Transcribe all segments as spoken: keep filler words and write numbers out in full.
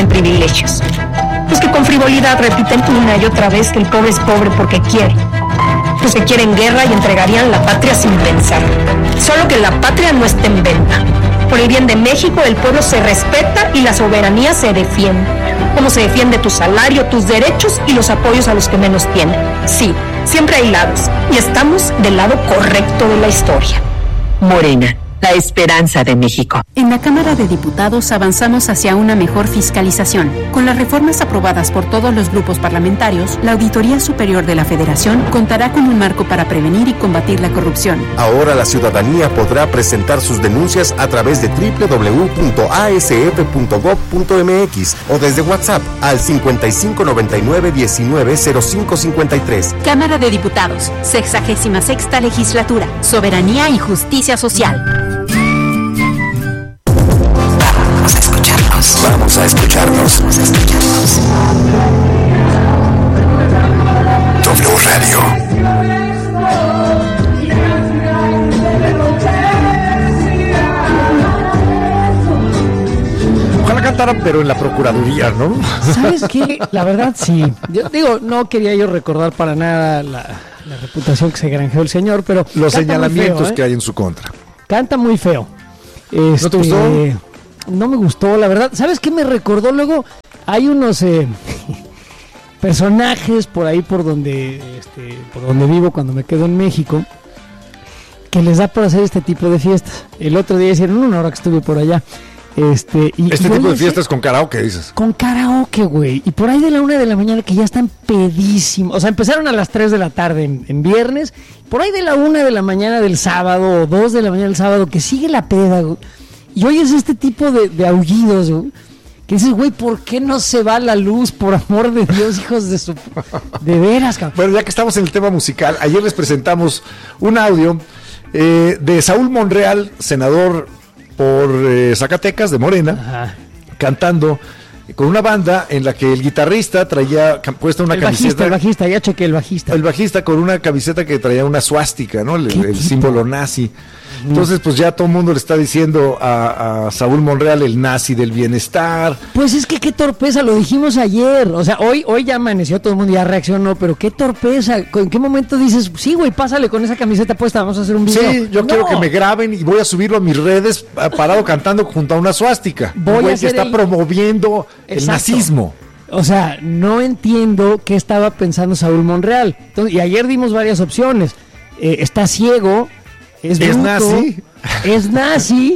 en privilegios. Los que con frivolidad repiten una y otra vez que el pobre es pobre porque quiere. Los que quieren guerra y entregarían la patria sin pensar. Solo que la patria no esté en venta. Por el bien de México, el pueblo se respeta y la soberanía se defiende. Como se defiende tu salario, tus derechos y los apoyos a los que menos tienen. Sí, siempre hay lados. Y estamos del lado correcto de la historia. Morena, la esperanza de México. En la Cámara de Diputados avanzamos hacia una mejor fiscalización. Con las reformas aprobadas por todos los grupos parlamentarios, la Auditoría Superior de la Federación contará con un marco para prevenir y combatir la corrupción. Ahora la ciudadanía podrá presentar sus denuncias a través de doble u doble u doble u punto a s f punto gob punto m x o desde WhatsApp al cincuenta y cinco noventa y nueve diecinueve cero cinco cincuenta y tres. Cámara de Diputados, sexagésima sexta legislatura, soberanía y justicia social. Vamos a escucharnos. Vamos a escucharnos. W Radio. Ojalá cantaran, pero en la Procuraduría, ¿no? ¿Sabes qué? La verdad, sí. Yo digo, no quería yo recordar para nada la, la reputación que se granjeó el señor, pero... Los señalamientos feo, ¿eh? que hay en su contra. Canta muy feo. Este, ¿No te gustó? No me gustó, la verdad. ¿Sabes qué me recordó? Luego hay unos eh, personajes por ahí por donde este, por donde vivo cuando me quedo en México que les da por hacer este tipo de fiestas. El otro día hicieron una hora que estuve por allá. Este, y, este y tipo de sé, fiestas con karaoke, dices. Con karaoke, güey. Y por ahí de la una de la mañana que ya están pedísimos. O sea, empezaron a las tres de la tarde en, en viernes. Por ahí de la una de la mañana del sábado o dos de la mañana del sábado que sigue la peda, güey. Y oyes este tipo de, de aullidos, güey, que dices, güey, ¿por qué no se va la luz? Por amor de Dios, hijos de su... De veras, cabrón. Bueno, ya que estamos en el tema musical, ayer les presentamos un audio eh, de Saúl Monreal, senador por eh, Zacatecas, de Morena, Ajá. cantando con una banda en la que el guitarrista traía puesta una el camiseta. Bajista, el bajista, ya chequé el bajista. El bajista con una camiseta que traía una suástica, ¿no? El, el símbolo nazi. Entonces, pues ya todo el mundo le está diciendo a, a Saúl Monreal el nazi del bienestar. Pues es que qué torpeza, lo dijimos ayer. O sea, hoy hoy ya amaneció, todo el mundo ya reaccionó, pero qué torpeza. ¿En qué momento dices, sí, güey, pásale con esa camiseta puesta, vamos a hacer un video? Sí, yo no. quiero que me graben y voy a subirlo a mis redes parado cantando junto a una suástica. Voy un güey a que está el... promoviendo Exacto. el nazismo. O sea, no entiendo qué estaba pensando Saúl Monreal. Entonces, y ayer dimos varias opciones. Eh, está ciego, es, ¿Es bruto, nazi? Es nazi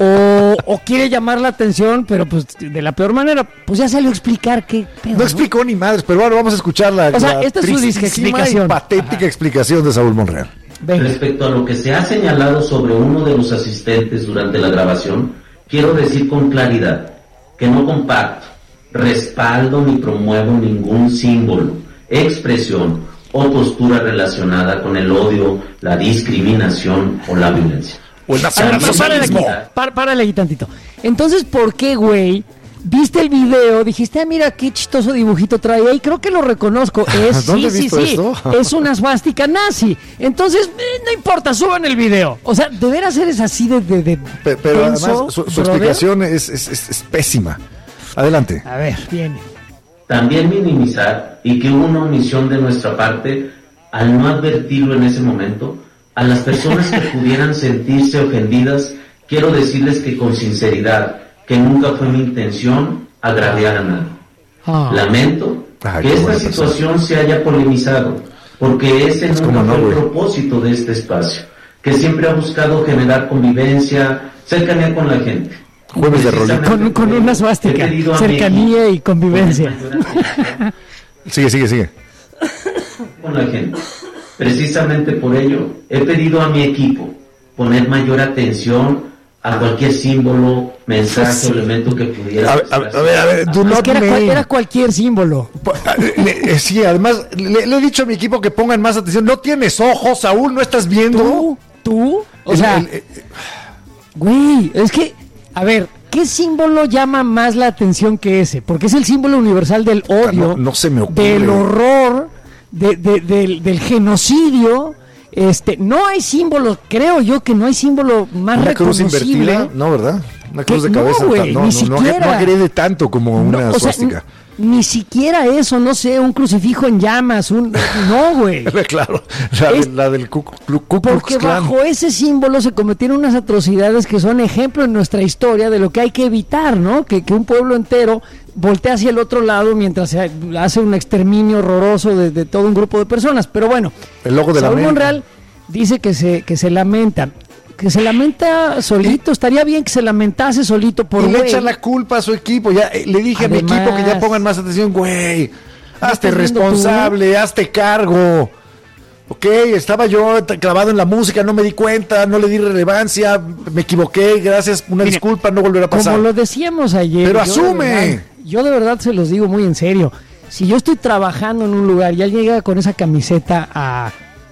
o, o quiere llamar la atención, pero pues de la peor manera. Pues ya salió a explicar qué pedo, No, ¿no? explicó ni madres, pero bueno, vamos a escuchar la, o sea, la esta es su disque explicación. y patética Ajá. explicación de Saúl Monreal. Venga. Respecto a lo que se ha señalado sobre uno de los asistentes durante la grabación, quiero decir con claridad que no comparto, respaldo ni promuevo ningún símbolo, expresión o postura relacionada con el odio, la discriminación o la violencia. O el nacionalismo. Párale aquí, pár, párale aquí tantito. Entonces, ¿por qué, güey? Viste el video, dijiste, ah, mira qué chistoso dibujito trae ahí, creo que lo reconozco. Es, ¿Dónde sí, sí, visto sí, esto? es una suástica nazi. Entonces, eh, no importa, suban el video. O sea, de veras eres así de... de, de pero, pero tenso, además, su, su explicación es, es, es, es pésima. Adelante. A ver, viene. También minimizar y que hubo una omisión de nuestra parte al no advertirlo en ese momento a las personas que pudieran sentirse ofendidas. Quiero decirles que con sinceridad que nunca fue mi intención agraviar a nadie. Oh. Lamento Ay, que esta situación persona. se haya polemizado, porque ese es nunca fue no, el propósito de este espacio, que siempre ha buscado generar convivencia, cercanía con la gente. Jueves de rollo. Con, con una suástica, cercanía mi, y convivencia. Sigue, sigue, sigue. Con la gente. Precisamente por ello, he pedido a mi equipo poner mayor atención a cualquier símbolo, mensaje sí. o elemento que pudiera... A ver, a ver, a ver, a ver do es que era, cual, era cualquier símbolo. Le, sí, además, le, le he dicho a mi equipo que pongan más atención. No tienes ojos, Saúl, ¿no estás viendo? ¿Tú? ¿Tú? O el, sea, el, el, güey, es que, a ver, ¿qué símbolo llama más la atención que ese? Porque es el símbolo universal del odio, no, no se me ocurre. Del horror, de, de, del, del genocidio... Este, no hay símbolo, creo yo que no hay símbolo más ¿Una reconocible. cruz invertida? No, ¿verdad? Una cruz de no, cabeza. Wey, no, ni no, siquiera. no, no agrede tanto como No, una o sea, suástica. Ni siquiera eso, no sé, un crucifijo en llamas, un no, güey. Claro, la, Es- de, la del Ku Ku- Ku Porque Klux Klan. bajo ese símbolo se cometieron unas atrocidades que son ejemplo en nuestra historia de lo que hay que evitar, ¿no? Que, que un pueblo entero voltea hacia el otro lado mientras se hace un exterminio horroroso de, de todo un grupo de personas. Pero bueno, El logo de la Saúl América. Monreal dice que se, que se lamenta. Que se lamenta solito, estaría bien que se lamentase solito por Y le güey. echan la culpa a su equipo. Ya eh, le dije a mi Además- equipo que ya pongan más atención, güey. Hazte estás viendo responsable, hazte cargo. Ok, estaba yo t- clavado en la música, no me di cuenta, no le di relevancia, me equivoqué, gracias, una Mire, disculpa, no volverá a pasar. Como lo decíamos ayer. Pero yo de asume. verdad- Yo de verdad se los digo muy en serio. Si yo estoy trabajando en un lugar y alguien llega con esa camiseta a,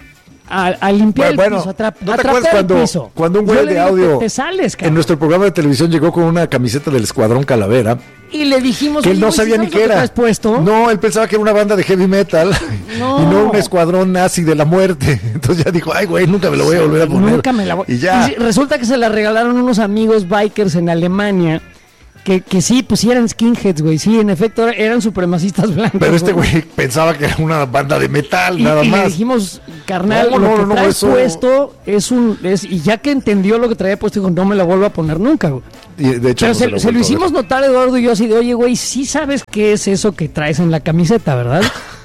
a, a limpiar Bueno, el piso, a, tra- ¿no a te trapear acuerdas cuando, el piso, cuando un yo güey le de digo, audio "Te, te sales, en cabrón". nuestro programa de televisión llegó con una camiseta del Escuadrón Calavera? Y le dijimos, Que él "Oye, no güey, sabía ¿sí ni sabes qué lo que era. traes puesto?" No, él pensaba que era una banda de heavy metal No. y no un escuadrón nazi de la muerte. Entonces ya dijo, ay güey, nunca me lo voy a volver a poner. Nunca me la voy. Y ya. Y sí, resulta que se la regalaron unos amigos bikers en Alemania. Que, que sí, pues sí eran skinheads, güey. Sí, en efecto, eran supremacistas blancos. Pero este güey pensaba que era una banda de metal, Y, nada y le más. dijimos, carnal, No, lo no, que no, traes eso- puesto es un... Es, y ya que entendió lo que traía puesto, dijo, no me la vuelvo a poner nunca, güey. Y de hecho, Pero no se, lo se lo vuelvo a hicimos ver. notar, Eduardo y yo, así de, oye, güey, sí sabes qué es eso que traes en la camiseta, ¿verdad?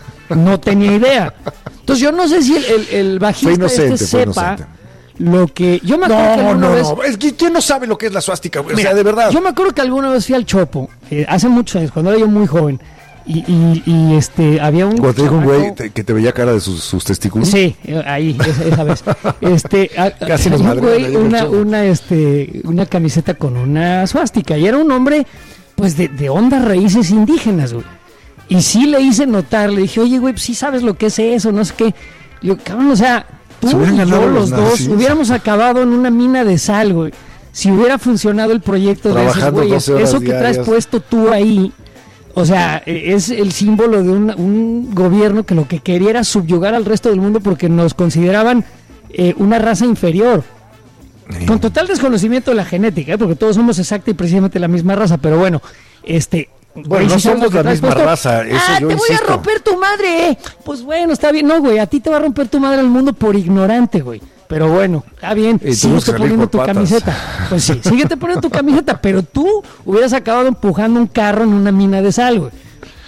No tenía idea. Entonces yo no sé si el, el, el bajista Fue inocente, este fue sepa inocente. lo que... Yo me acuerdo que No, alguna no, vez... no. Es que ¿quién no sabe lo que es la suástica, güey? O Mira, sea, de verdad. Yo me acuerdo que alguna vez fui al Chopo, eh, hace muchos años, cuando era yo muy joven, y, y, y, este, había un... Cuando te dijo un chamaco- güey te- que te veía cara de sus, sus testículos. Sí, eh, ahí, esa, esa vez. Este, a- Casi había nos un madrean güey, ahí en el una, show. una, este, una camiseta con una suástica, y era un hombre, pues, de, de hondas raíces indígenas, güey. Y sí le hice notar, le dije, oye, güey, pues sí sabes lo que es eso, no sé qué. Y yo, cabrón, o sea, Se tú hubieran y ganado yo, los los dos, nazis. hubiéramos acabado en una mina de sal, güey. Si hubiera funcionado el proyecto de esos Trabajando güeyes, doce horas eso que traes diarias. puesto tú ahí, o sea, eh, es el símbolo de un, un gobierno que lo que quería era subyugar al resto del mundo porque nos consideraban eh, una raza inferior. Sí. Con total desconocimiento de la genética, ¿eh? Porque todos somos exacta y precisamente la misma raza, pero bueno, este... Bueno, güey, no si sabes somos lo que la traes misma raza, eso ah, yo te voy insisto. a romper tu madre, ¿eh? Pues bueno, está bien. No, güey, a ti te va a romper tu madre el mundo por ignorante, güey. Pero bueno, está bien, Y tuvimos que síguete salir poniendo por tu patas. camiseta. Pues sí, síguete poniendo tu camiseta, pero tú hubieras acabado empujando un carro en una mina de sal, güey.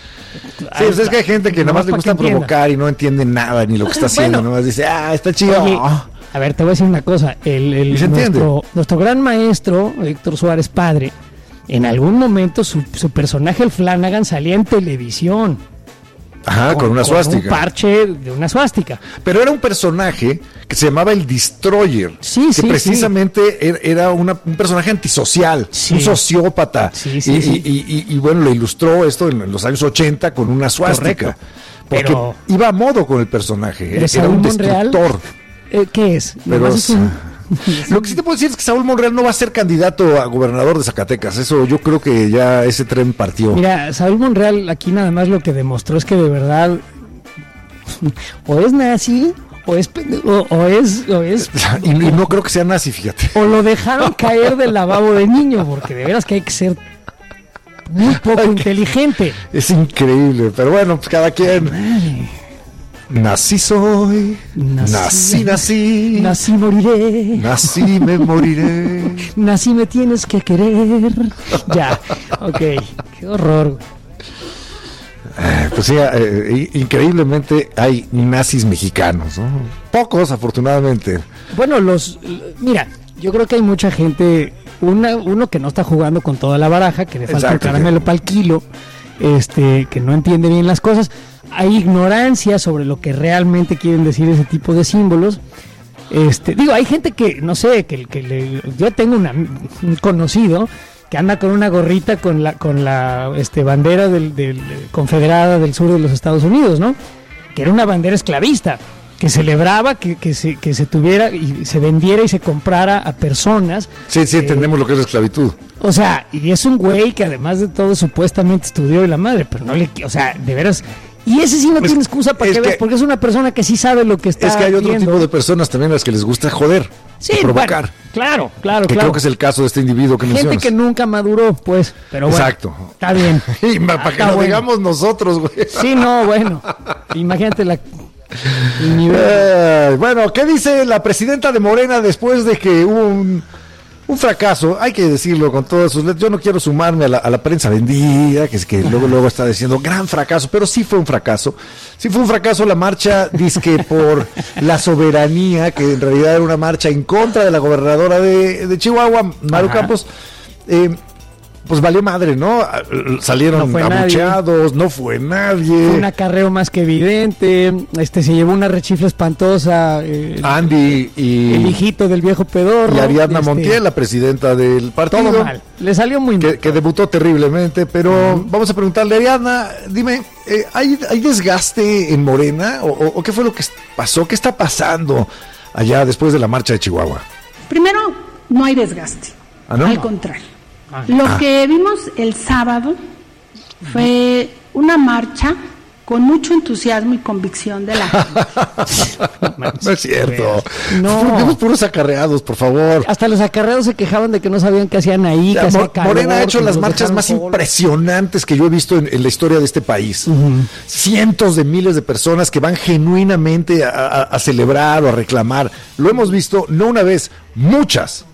Sí, pues es que hay gente que nada más le gusta provocar y no entiende nada ni lo que está haciendo. Bueno. Nada más dice, ah, está chido. Oye, a ver, te voy a decir una cosa. El, el- ¿Y se entiende? nuestro, nuestro gran maestro, Héctor Suárez Padre, en algún momento su, su personaje, el Flanagan, salía en televisión. Ajá, con, una un suástica. parche de una suástica. Pero era un personaje que se llamaba el Destroyer. Sí, que sí, precisamente er- era una- un personaje antisocial, Sí. un sociópata. Sí, sí, y, sí. y- y- y, bueno, le ilustró esto en los años ochenta con una suástica. Correcto. Porque Pero- iba a modo con el personaje. ¿De Era Saúl un Monreal? destructor. Eh, ¿Qué es? Pero Nomás es un- Lo que sí te puedo decir es que Saúl Monreal no va a ser candidato a gobernador de Zacatecas. Eso yo creo que ya ese tren partió. Mira, Saúl Monreal aquí nada más lo que demostró es que de verdad o es nazi o es pende- o, o es o es y, y no creo que sea nazi, fíjate. o lo dejaron caer del lavabo de niño, porque de veras que hay que ser muy poco inteligente. Es increíble, pero bueno, pues cada quien. Nací soy, Nací- nací, nací, Nací moriré, nací, me moriré. nací me tienes que querer. Ya, ok, qué horror. Eh, Pues sí, eh, i- increíblemente hay nazis mexicanos, ¿no? Pocos, afortunadamente. Bueno, los mira, yo creo que hay mucha gente, una, uno que no está jugando con toda la baraja, que le falta Exacto, un caramelo que- para el kilo, este, que no entiende bien las cosas. Hay ignorancia sobre lo que realmente quieren decir ese tipo de símbolos. Este, digo, hay gente que, no sé, que, que le, yo tengo una- un conocido que anda con una gorrita con la, con la este, bandera del, del confederada del sur de los Estados Unidos, ¿no? Que era una bandera esclavista, que celebraba que, que, se, que se tuviera y se vendiera y se comprara a personas. Sí, sí, eh, entendemos lo que es la esclavitud. O sea, y es un güey que además de todo supuestamente estudió de la madre, pero no le, o sea, de veras, Y ese sí no es, tiene excusa para que, que veas, porque es una persona que sí sabe lo que está Es que hay otro viendo. tipo de personas también a las que les gusta joder, sí, provocar. Bueno, claro, claro, que claro. creo que es el caso de este individuo que Gente mencionas. que nunca maduró, pues, pero bueno. Exacto. Está bien. Y para que lo bueno. digamos nosotros, güey. Sí, no, bueno. Imagínate la... el nivel. Eh, bueno, ¿qué dice la presidenta de Morena después de que hubo un... Un fracaso, hay que decirlo con todas sus letras. Yo no quiero sumarme a la, a la prensa vendida, que es que luego luego está diciendo gran fracaso, pero sí fue un fracaso. Sí fue un fracaso la marcha, dizque por la soberanía, que en realidad era una marcha en contra de la gobernadora de, de Chihuahua, Maru Ajá. Campos. Eh, pues valió madre, ¿no? Salieron No fue abucheados, no fue nadie. Fue un acarreo más que evidente. Este se llevó una rechifla espantosa. Eh, Andy y, el hijito del viejo pedorro. y Ariadna este, Montiel, la presidenta del partido. Todo mal. Le salió muy mal. Que, que debutó terriblemente, pero uh-huh. vamos a preguntarle, Ariadna, dime, eh, ¿hay, ¿hay desgaste en Morena? ¿O, o, ¿O qué fue lo que pasó? ¿Qué está pasando allá después de la marcha de Chihuahua? Primero, no hay desgaste. ¿Ah, no? Al contrario. Ah. Lo ah. que vimos el sábado fue una marcha con mucho entusiasmo y convicción de la gente. No es cierto. No. Vimos puros acarreados, por favor. Hasta los acarreados se quejaban de que no sabían qué hacían ahí. Ya, que Mo- calor, Morena ha hecho las marchas más solos. impresionantes que yo he visto en, en la historia de este país. Uh-huh. Cientos de miles de personas que van genuinamente a, a, a celebrar o a reclamar. Lo hemos visto no una vez, muchas.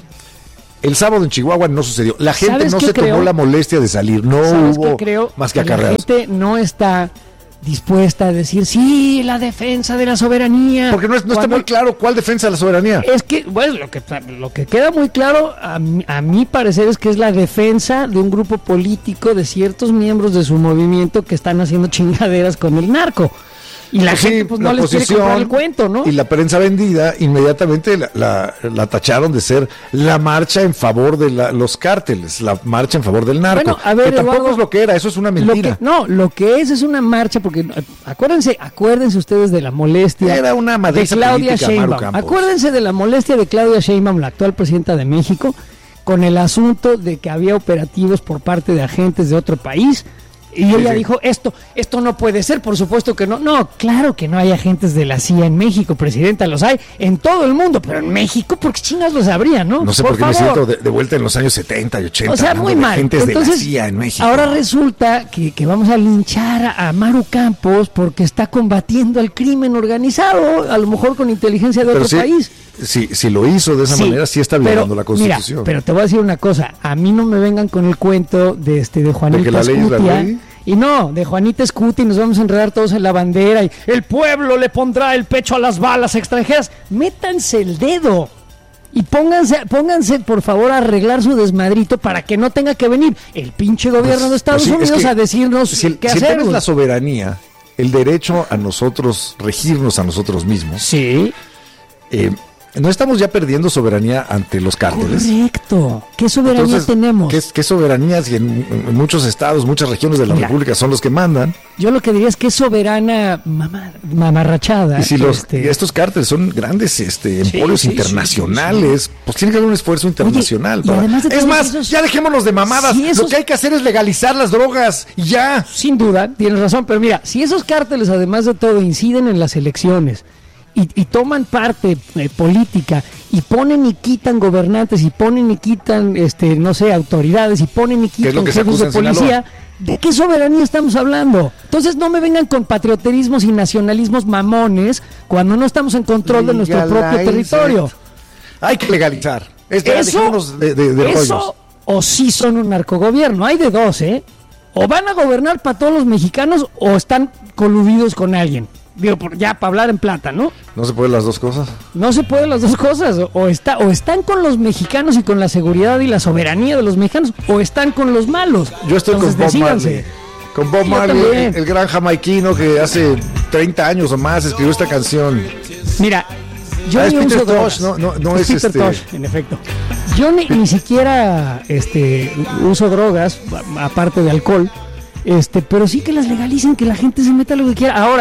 El sábado en Chihuahua no sucedió. La gente no se creo? tomó la molestia de salir. No hubo creo? más que que acarreados. La gente no está dispuesta a decir, sí, la defensa de la soberanía. Porque no, es, no está muy claro cuál defensa de la soberanía. Es que, bueno, lo que, lo que queda muy claro, a, a mi parecer, es que es la defensa de un grupo político, de ciertos miembros de su movimiento que están haciendo chingaderas con el narco. Y la pues gente sí, pues la no les quiere comprar el cuento, ¿no? Y la prensa vendida inmediatamente la, la, la tacharon de ser la marcha en favor de la, los cárteles, la marcha en favor del narco. Bueno, a ver, que tampoco Eduardo, es lo que era, eso es una mentira. Lo que, no, lo que es es una marcha, porque acuérdense, acuérdense ustedes de la molestia era una de Claudia Sheinbaum. Acuérdense de la molestia de Claudia Sheinbaum, la actual presidenta de México, con el asunto de que había operativos por parte de agentes de otro país. Y sí, ella sí. dijo, esto esto no puede ser, por supuesto que no. No, claro que no hay agentes de la C I A en México, presidenta, los hay en todo el mundo, pero en México, ¿por qué chingas los habría, no? No sé por, por qué me siento de, de vuelta en los años setenta y ochenta. O sea, muy mal. Agentes Entonces, de la C I A en México. Ahora resulta que, que vamos a linchar a Maru Campos porque está combatiendo el crimen organizado, a lo mejor con inteligencia de pero otro sí, país. Si, si lo hizo de esa sí, manera, sí está violando pero, la Constitución. Mira, pero te voy a decir una cosa, a mí no me vengan con el cuento de este de Juanita ¿De que la ley Escutia, es la ley? Y no, de Juanita Escutia y nos vamos a enredar todos en la bandera y el pueblo le pondrá el pecho a las balas extranjeras. Métanse el dedo y pónganse, pónganse por favor a arreglar su desmadrito para que no tenga que venir el pinche gobierno pues, de Estados pues sí, Unidos es que, a decirnos si el, qué si hacer. Si el la soberanía, el derecho a nosotros, regirnos a nosotros mismos. Sí. Eh, ¿No estamos ya perdiendo soberanía ante los cárteles? Correcto. ¿Qué soberanía Entonces, tenemos? ¿Qué, qué soberanía si en, en muchos estados, muchas regiones de la Mira, República son los que mandan? Yo lo que diría es que es soberana mamá, mamarrachada. Y si los, este... y estos cárteles son grandes este, sí, emporios sí, internacionales, sí, sí. pues tiene que haber un esfuerzo internacional. Oye, para... de es más, esos... ya dejémonos de mamadas. Si esos... Lo que hay que hacer es legalizar las drogas y ya. Sin duda, tienes razón, pero mira, si esos cárteles además de todo inciden en las elecciones, Y, y toman parte eh, política y ponen y quitan gobernantes y ponen y quitan este no sé autoridades y ponen y quitan jefes de policía, ¿de qué soberanía estamos hablando? Entonces no me vengan con patrioterismos y nacionalismos mamones cuando no estamos en control de nuestro propio territorio. Hay que legalizar. Espera, eso de, de, de eso o sí son un narcogobierno, hay de dos, ¿eh? O van a gobernar para todos los mexicanos o están coludidos con alguien. Digo, ya para hablar en plata, ¿no? No se pueden las dos cosas. No se pueden las dos cosas. O, está, o están con los mexicanos y con la seguridad y la soberanía de los mexicanos, o están con los malos. Yo estoy Entonces, con Bob decídanse. Marley. Con Bob Marley, el, el gran jamaiquino que hace treinta años o más escribió esta canción. Mira, yo ah, ni es uso Peter drogas. Tosh, no, no, no es, es Peter este... Tosh, en efecto. Yo ni, ni siquiera este, uso drogas, aparte de alcohol. Este, pero sí que las legalicen, que la gente se meta lo que quiera. Ahora,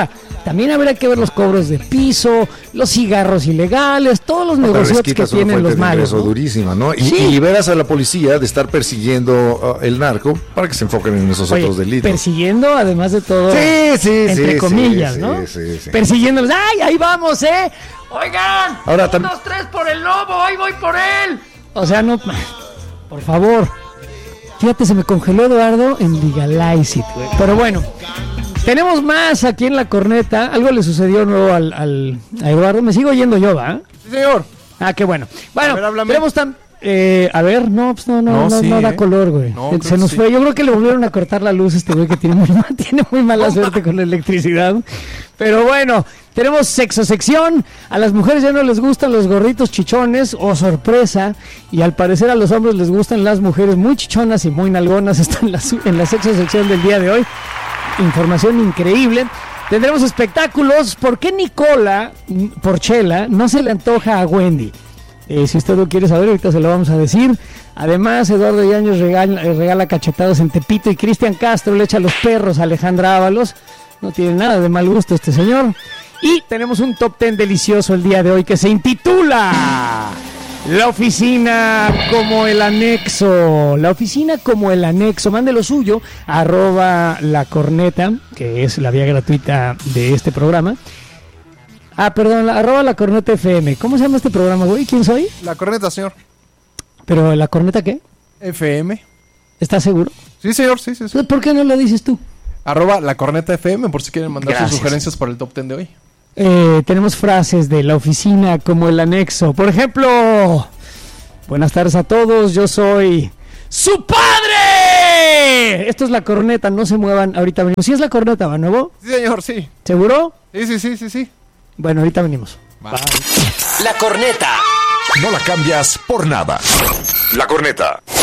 también habría que ver los cobros de piso, los cigarros ilegales, todos los No, negocios que quitas una tienen fuente los de malos, ingreso ¿no? durísima, ¿no? Y, Sí. y liberas a la policía de estar persiguiendo uh, el narco para que se enfoquen en esos Oye, otros delitos. persiguiendo, además de todo, Sí, sí, entre sí, comillas, sí, ¿no? sí, sí, sí. Persiguiéndolos, ¡ay, ahí vamos, eh! ¡Oigan! Ahora ¡Un, tam- dos, tres por el lobo! ¡Ahí voy por él! O sea, no... Por favor. Fíjate, se me congeló Eduardo en Legalize It, güey. Pero bueno, tenemos más aquí en la corneta. Algo le sucedió nuevo al, al, a Eduardo. Me sigo oyendo yo, ¿va? Sí, señor. Ah, qué bueno. Bueno, A ver, háblame. tenemos tan... Eh, a ver, no, pues no, no, No, no, sí, no da ¿eh? color, güey. No, Se creo nos que fue. sí. Yo creo que le volvieron a cortar la luz a este güey que tiene muy, tiene muy mala suerte con la electricidad. Pero bueno, tenemos sexosección. A las mujeres ya no les gustan los gorditos chichones, o sorpresa. Y al parecer a los hombres les gustan las mujeres muy chichonas y muy nalgonas. Está en la, su- en la sexosección del día de hoy. Información increíble. Tendremos espectáculos. ¿Por qué Nicola mm, Porchela no se le antoja a Wendy? Eh, si usted lo quiere saber, ahorita se lo vamos a decir. Además, Eduardo Yáñez regala, eh, regala cachetadas en Tepito y Cristian Castro le echa los perros a Alejandra Ábalos. No tiene nada de mal gusto este señor. Y tenemos un top ten delicioso el día de hoy que se intitula La oficina como el anexo. La oficina como el anexo. Mande lo suyo, arroba la corneta, que es la vía gratuita de este programa. Ah, perdón, la, arroba la corneta F M. ¿Cómo se llama este programa, güey? ¿Quién soy? La corneta, señor. ¿Pero la corneta qué? F M. ¿Estás seguro? Sí, señor, sí, sí, sí. ¿Por qué no lo dices tú? Arroba la corneta F M por si quieren mandar Gracias. sus sugerencias para el top ten de hoy. Eh, tenemos frases de la oficina como el anexo. Por ejemplo, buenas tardes a todos, yo soy ¡su padre! Esto es la corneta, no se muevan, ahorita venimos. ¿Sí es la corneta, va nuevo? Sí, señor, sí. ¿Seguro? Sí, sí, sí, sí, sí. Bueno, ahorita venimos. La corneta. No la cambias por nada. La corneta.